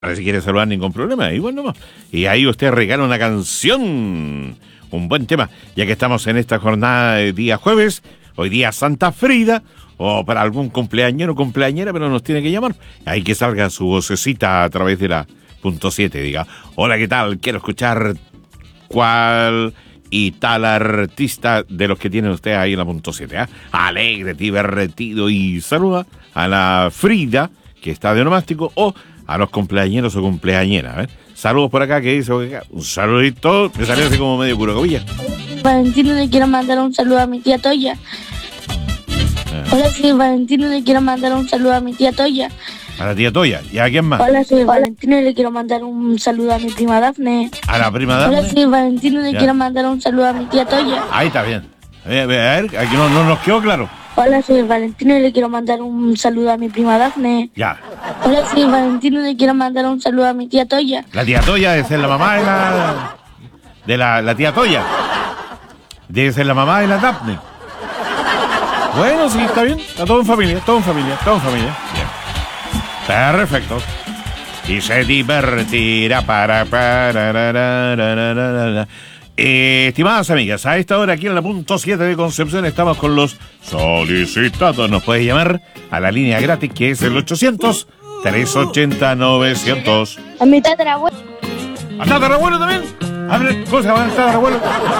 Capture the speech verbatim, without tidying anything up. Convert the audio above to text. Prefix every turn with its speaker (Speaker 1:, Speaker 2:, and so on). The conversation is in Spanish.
Speaker 1: Ahora si quiere saludar ningún problema, igual nomás. Y ahí usted regala una canción, un buen tema, ya que estamos en esta jornada de día jueves, hoy día Santa Frida, o para algún cumpleañero o cumpleañera, pero nos tiene que llamar. Ahí que salga su vocecita a través de la punto siete, diga, hola, ¿qué tal? Quiero escuchar cuál y tal artista de los que tiene usted ahí en la punto siete, ¿eh? Alegre, divertido y saluda a la Frida, que está de onomástico, o a los cumpleañeros o cumpleañeras, ¿eh? Saludos por acá, que dice, un saludito, me salió así como medio curacobilla.
Speaker 2: Valentino, le quiero mandar un saludo a mi tía Toya.
Speaker 1: Eh.
Speaker 2: Hola, soy Valentino, le quiero mandar un saludo a mi tía Toya.
Speaker 1: A la tía Toya, ¿y a quién más?
Speaker 2: Hola, soy Valentino y le quiero mandar un saludo a mi prima Dafne.
Speaker 1: A la prima Dafne.
Speaker 2: Hola, soy Valentino y le
Speaker 1: Ya.
Speaker 2: quiero mandar un saludo a mi tía Toya.
Speaker 1: Ahí está bien. A ver, a ver, aquí no, no nos quedó claro.
Speaker 2: Hola, soy Valentino y le quiero mandar un saludo a mi prima Dafne.
Speaker 1: Ya.
Speaker 2: Hola, soy Valentino y le quiero mandar un saludo a mi tía Toya.
Speaker 1: La tía Toya debe ser la mamá de la... De la, la tía Toya. Debe ser la mamá de la Daphne. Bueno, sí, está bien. Está todo en familia, todo en familia, todo en familia. Bien. Perfecto. Y se divertirá para... para, para, para, para. Eh, estimadas amigas, a esta hora aquí en la punto siete de Concepción estamos con los solicitados. Nos puede llamar a la línea gratis que es el ochocientos, trescientos ochenta, novecientos.
Speaker 2: A mi tatarabuelo.
Speaker 1: ¿A tatarabuelo también? A ver, ¿cómo se llama el tatarabuelo?